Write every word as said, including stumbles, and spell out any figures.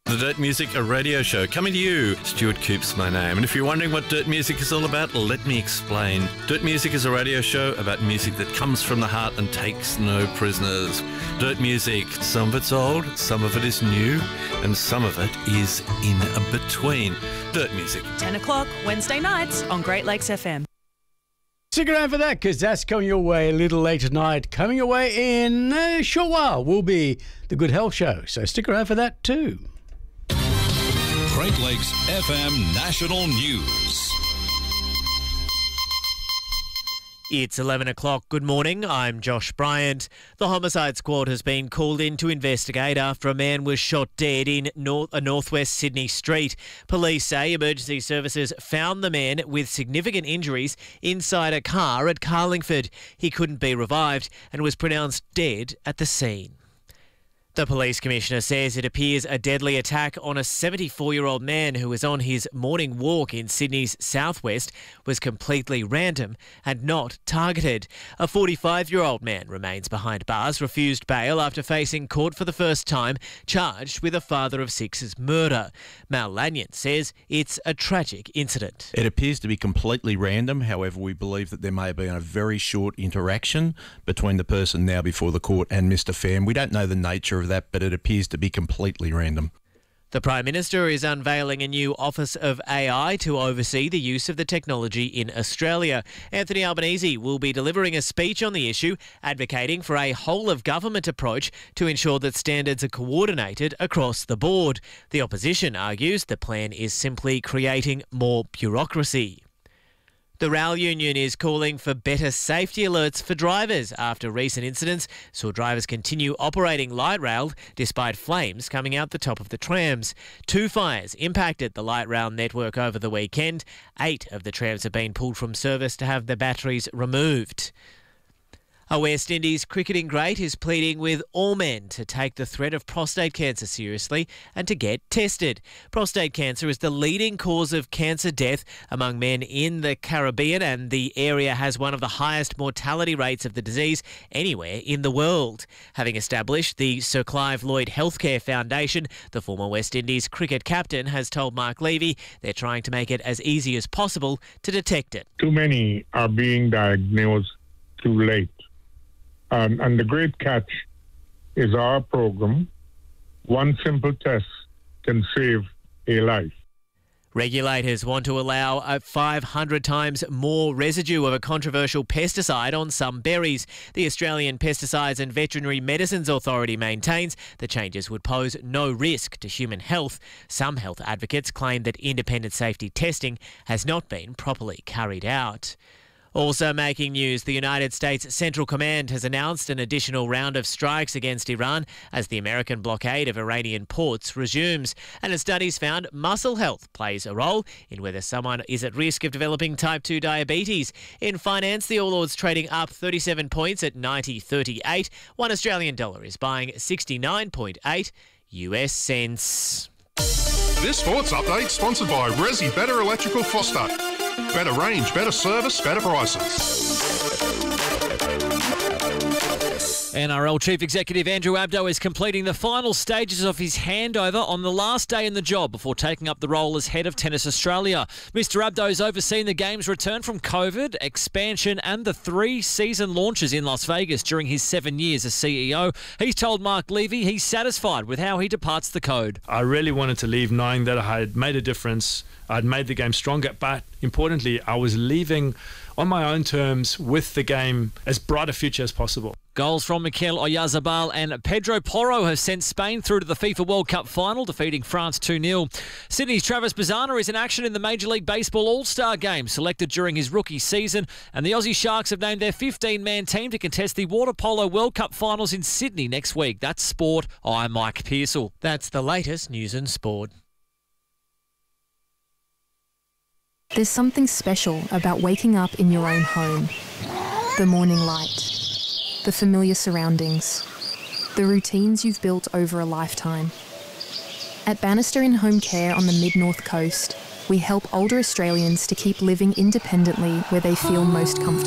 The Dirt Music, a radio show, coming to you. Stuart Coop's my name. And if you're wondering what Dirt Music is all about, let me explain. Dirt Music is a radio show about music that comes from the heart and takes no prisoners. Dirt Music, some of it's old, some of it is new, and some of it is in between. Dirt Music. ten o'clock, Wednesday nights on Great Lakes F M. Stick around for that, because that's coming your way a little later tonight. Coming your way in a short while will be the Good Health Show. So stick around for that too. Great Lakes F M National News. It's eleven o'clock. Good morning. I'm Josh Bryant. The homicide squad has been called in to investigate after a man was shot dead in north, a northwest Sydney street. Police say emergency services found the man with significant injuries inside a car at Carlingford. He couldn't be revived and was pronounced dead at the scene. The police commissioner says it appears a deadly attack on a seventy-four-year-old man who was on his morning walk in Sydney's southwest was completely random and not targeted. A forty-five-year-old man remains behind bars, refused bail after facing court for the first time, charged with a father of six's murder. Mal Lanyon says it's a tragic incident. It appears to be completely random. However, we believe that there may have been a very short interaction between the person now before the court and Mister Pham. We don't know the nature of that, but it appears to be completely random. The Prime Minister is unveiling a new Office of A I to oversee the use of the technology in Australia. Anthony Albanese will be delivering a speech on the issue, advocating for a whole-of-government approach to ensure that standards are coordinated across the board. The opposition argues the plan is simply creating more bureaucracy. The Rail Union is calling for better safety alerts for drivers after recent incidents saw drivers continue operating light rail despite flames coming out the top of the trams. Two fires impacted the light rail network over the weekend. Eight of the trams have been pulled from service to have the batteries removed. A West Indies cricketing great is pleading with all men to take the threat of prostate cancer seriously and to get tested. Prostate cancer is the leading cause of cancer death among men in the Caribbean, and the area has one of the highest mortality rates of the disease anywhere in the world. Having established the Sir Clive Lloyd Healthcare Foundation, the former West Indies cricket captain has told Mark Levy they're trying to make it as easy as possible to detect it. Too many are being diagnosed too late. Um, and the great catch is our program. One simple test can save a life. Regulators want to allow a five hundred times more residue of a controversial pesticide on some berries. The Australian Pesticides and Veterinary Medicines Authority maintains the changes would pose no risk to human health. Some health advocates claim that independent safety testing has not been properly carried out. Also making news, the United States Central Command has announced an additional round of strikes against Iran as the American blockade of Iranian ports resumes. And a study's found muscle health plays a role in whether someone is at risk of developing type two diabetes. In finance, the All Ords trading up thirty-seven points at ninety thirty-eight. One Australian dollar is buying sixty-nine point eight U S cents. This sports update sponsored by Resi Better Electrical Foster. Better range, better service, better prices. N R L Chief Executive Andrew Abdo is completing the final stages of his handover on the last day in the job before taking up the role as head of Tennis Australia. Mister Abdo has overseen the game's return from COVID, expansion and the three season launches in Las Vegas during his seven years as C E O. He's told Mark Levy he's satisfied with how he departs the code. I really wanted to leave knowing that I had made a difference. I'd made the game stronger, but importantly, I was leaving on my own terms with the game as bright a future as possible. Goals from Mikel Oyarzabal and Pedro Porro have sent Spain through to the FIFA World Cup final, defeating France two nil. Sydney's Travis Bazzana is in action in the Major League Baseball All-Star Game, selected during his rookie season, and the Aussie Sharks have named their fifteen-man team to contest the Water Polo World Cup finals in Sydney next week. That's sport. I'm Mike Pearsall. That's the latest news and sport. There's something special about waking up in your own home. The morning light, the familiar surroundings, the routines you've built over a lifetime. At Bannister in Home Care on the Mid-North Coast, we help older Australians to keep living independently where they feel most comfortable.